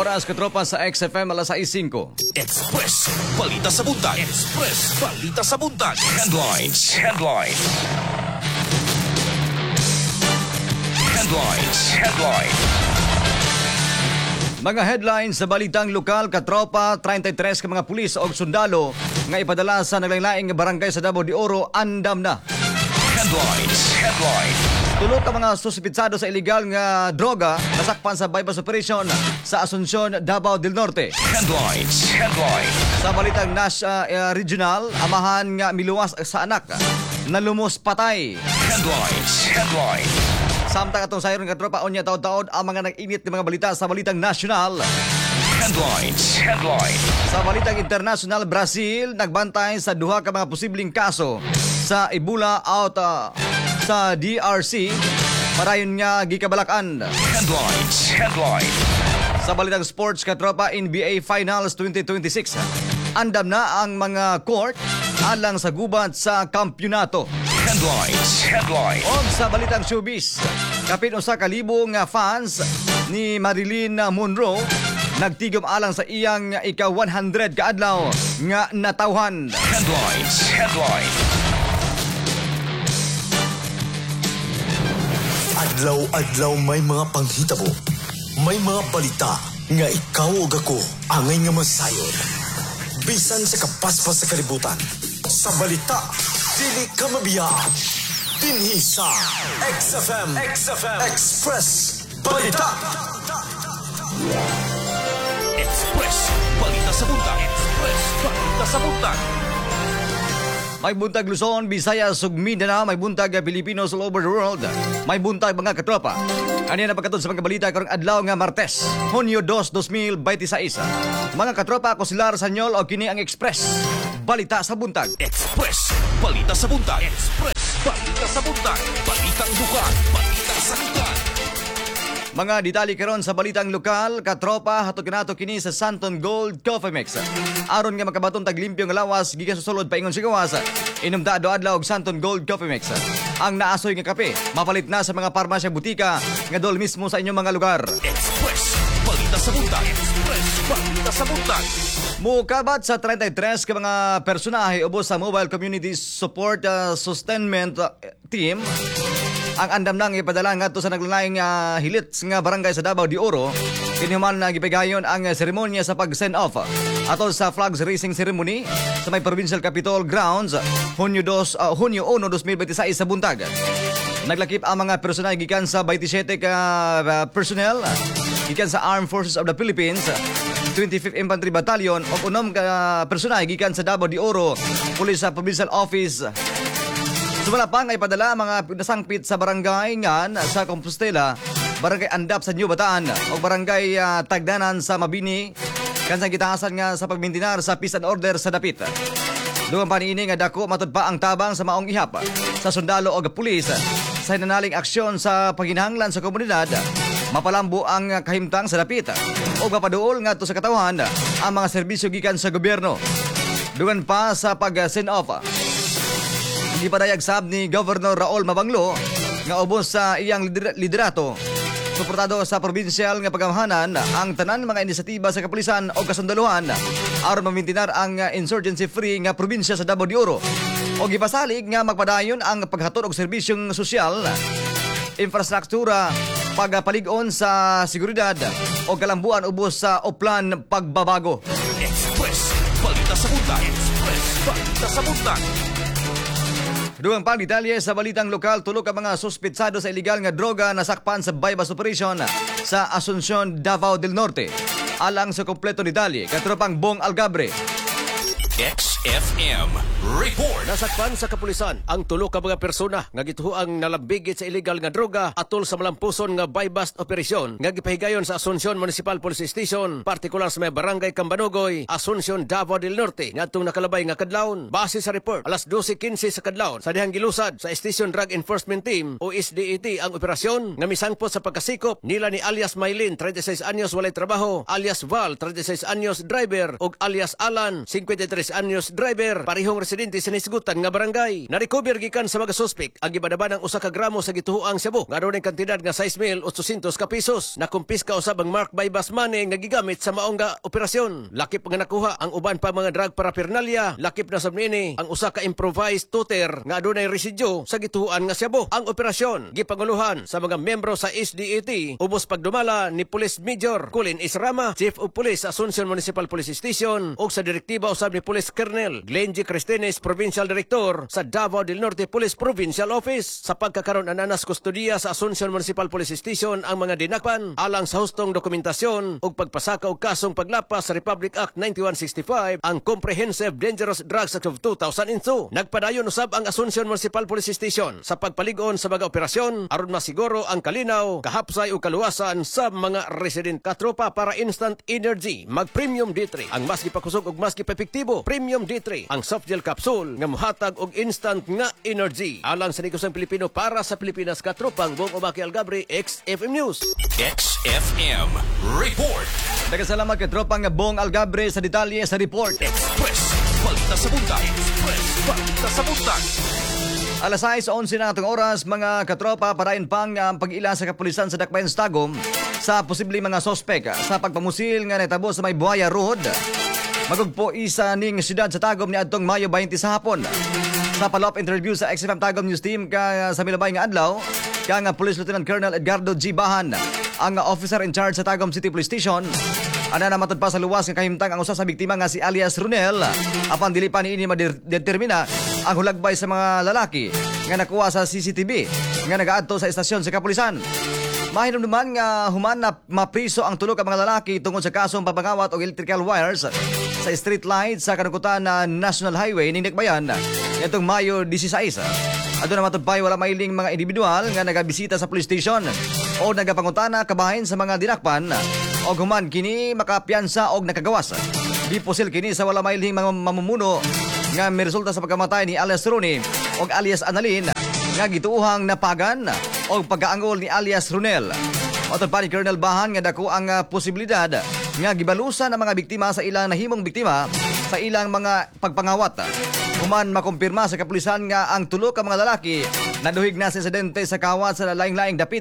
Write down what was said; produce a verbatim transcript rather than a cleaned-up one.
Oras katropa sa X F M alas sais singko. Express Balita sa Buntag. Express Balita sa Buntag. Headlines. Headlines. Headlines. Headlines. Mga headlines sa balitang lokal, katropa, thirty-three ka mga pulis o sundalo nga ipadala sa naglain-laing nga barangay sa Davao de Oro andam na. Headlines. Headlines. Tulo ka mga suspitsado sa illegal nga droga nasakpan sa bypass operation sa Asuncion, Davao del Norte. Headlines. Headlines. Sa balitang Nash uh, uh, Regional, amahan nga miluwas sa anak na lumos patay. Headlines. Headlines. Samtang atong sayron nga tropa unya taod-taod ang mga nag-init ng mga balita sa balitang national. Headlines. Headlines. Sa balitang international, Brazil nagbantay sa duha ka mga posibleng kaso sa Ebola out uh, sa D R C. Parayon nga gikabalakan. Headlines. Headlines. Sa balitang sports, katropa, N B A Finals twenty twenty-six. Andam na ang mga court alang sa gubat sa kampyonato. Headlines. Headlines. O sa balitang showbiz, kapin usa ka libo nga fans ni Marilyn Monroe nagtigom alang sa iyang ika one hundred ka adlaw nga natawhan. Headlines. Headlines. Adlaw-adlaw may mga panghitabo, may mga balita nga ikaw ug ako angay nga masayod. Bisan sa kapaspas sa kalibutan, sa balita dili ka mabiyaan. Dinhi sa X F M, X F M Express Balita. Express Balita sa Buntag. Express Balita sa Buntag. May buntag Luzon, Visayas, ug Mindanao, may buntag Pilipinos all over the world. May buntag mga katropa. Ano na pagkatod sa mga balita karong adlaw nga Martes, Hunyo two, twenty twenty-six. Mga katropa, ako si Lar Sanyol o kini ang Express Balita sa Buntag. Express Balita sa Buntag. Express Balita sa Buntag. Balitang lugar, balita sa lugar. Mga detalye karon sa balitang lokal, katropa, hatod kanato kini sa Santon Gold Coffee Mix. Aron nga makabaton tag limpyo nga lawas gikan sa sulod paingon sa gawas. Inom ta adlaw og Santon Gold Coffee Mix. Ang naasoy nga kape mapalit na sa mga parmasya butika nga dol mismo sa inyong mga lugar. Express Balita sa Buntag. Express Balita sa Buntag. Mukabat sa thirty-three ka mga personahe ubos sa Mobile Community Support uh, Sustainment uh, Team. Ang andam nang ipadala ngadto sa naglalayng uh, hilit nga barangay sa Davao de Oro. Kinhuman na gipigayon ang uh, seremonya sa pag-send off atol sa flags raising ceremony sa may Provincial Capitol Grounds Hunyo two, uh, Hunyo one, twenty twenty-six sa buntag. Naglakip ang mga personal gikan sa twenty-seven ka uh, personnel gikan sa Armed Forces of the Philippines, twenty-fifth Infantry Battalion o unom ka personal gikan sa Davao de Oro Police Provincial Office. Sumala pa nga ipadala mga nasangpit sa barangay ngan sa Compostela, barangay Andap sa New Bataan o barangay uh, Tagdanan sa Mabini kansang gitahasan nga sa pagmintinar sa peace and order sa dapit. Dugang pa niini nga dako matud pa ang tabang sa maong ihap sa sundalo o pulis sa hinanaling aksyon sa paghinahanglan sa komunidad, mapalambo ang kahimtang sa dapit o mapaduol ngadto sa katawhan ang mga serbisyo gikan sa gobyerno. Dugan pa sa pag-send off, ipadayag sab ni Governor Raul Mabanglo nga ubos sa iyang lider- liderato suportado sa provincial nga pagamahanan ang tanan mga inisyatiba sa kapulisan o kasundaluhan aron mamintinar ang insurgency-free nga probinsya sa Davao de Oro o gipasalig nga magpadayon ang paghatod og serbisyong sosyal, infrastruktura, pagpalig-on sa seguridad o kalambuan ubos sa oplan pagbabago. Express Balita sa Buntag. Express Balita sa Buntag. Dugang pang detalye sa balitang lokal, tulo ka mga suspitsado sa illegal nga droga nasakpan sa bypass operation sa Asuncion, Davao del Norte. Alang sa kompleto detalye, katropang Bong Algabre. X F M Report. Nasakpan sa kapulisan ang tulo ka mga persona nga gituhuang nalambigit sa illegal nga droga atol sa malampuson nga buy-bust operasyon nga gipahigayon sa Asuncion Municipal Police Station, partikular sa may barangay Cambanugoy, Asuncion, Davao del Norte, ngadtong nakalabay nga kadlawon. Base sa report, alas twelve fifteen sa kadlawon sa dihang gilusad sa Station Drug Enforcement Team o S D E T ang operasyon nga misangpot sa pagkasikop nila ni alias Maylin, thirty-six anyos walay trabaho, alias Val, thirty-six anyos driver, ug alias Alan, fifty-three twenty-three anyos driver, parihong residente sa nisgutan nga barangay. Narecover gikan sa mga suspek ang gibadaban ng usa ka gramo sa gituhuang shabu nga adunay kantidad nga six mil eight hundred ka pesos. Nakumpiska usab ang mark by bus money nga gigamit sa maong nga operasyon. Lakip nga nakuha ang uban pa mga drug paraphernalia. Lakip na sab niini ang usa ka improvised tutor nga adunay residyo sa gituhuan nga shabu. Ang operasyon gipanguluhan sa mga membro sa S D A T ubos pagdumala ni Police Major Colin Israma, Chief of Police sa Asuncion Municipal Police Station ug sa direktiba usab ni Police Colonel Glenn G. Cristines, Provincial Director sa Davao del Norte Police Provincial Office. Sa pagkakaroon ananas kustodiya sa Asuncion Municipal Police Station ang mga dinakpan alang sa hustong dokumentasyon ug pagpasaka og kasong paglapas sa Republic Act ninety-one sixty-five ang Comprehensive Dangerous Drugs Act of two thousand two. Nagpadayon usab ang Asuncion Municipal Police Station sa pagpalig-on sa mga operasyon aron masiguro ang kalinaw, kahapsay ug kaluwasan sa mga resident. Katropa para instant energy mag Premium D three ang mas gipakusog ug mas gipepektibo. Premium D three ang soft gel capsule nga mohatag og instant nga energy alang sa negosong Pilipino para sa Pilipinas. Katropang Bong Omaki Algabre, X F M News. X F M Report. Nagkasalamat kay tropang Bong Algabre sa detalye sa report. Express Balita sa Buntag. Express Balita sa Buntag. Alas sais onse na atong oras, mga katropa, parayon pang ang pag-ila sa kapulisan sa Dakbayan sa Tagum sa posibleng mga sospek sa pagpamusil nga natabo sa may Buhaya Road. Magugpo isa ning siyudad sa Tagum ni adtong Mayo twenty sa hapon. Sa follow-up interview sa X F M Tagum News Team ka sa milabay nga adlaw, ka nga Police Lieutenant Colonel Edgardo G. Bahan, ang officer in charge sa Tagum City Police Station, ana na matod pa sa luwas nga kahimtang ang usa sa biktima nga si alias Runel. Apan dili pa niini madetermina ang hulagbay sa mga lalaki nga nakuha sa C C T V nga nagaadto sa estasyon sa kapulisan. Mahinumduman nga human na mapriso ang tulo ka mga lalaki tungod sa kasong papangawat og electrical wires sa street light sa kanukutan na National Highway ning Dakbayan nitong Mayo sixteen. Adto na matudpay wala mailing mga individual nga nagabisita sa police station o nagapangutana kabahin sa mga dinakpan og human kini makapiyansa og nakagawas. Gipusil kini sa wala mailing mga mamumuno nga miresulta sa pagkamatay ni alias Ronnie og alias Annalyn nga gituuhang napagan og pagkaangol ni alias Runel. Otod pa ni Colonel Bahan nga dako ang uh, posibilidad nga gibalusan ang mga biktima sa ilang nahimong biktima sa ilang mga pagpangawat. Human makumpirma sa kapulisan nga ang tulo ka mga lalaki naduhig na sa insidente sa kawat sa laing-laing dapit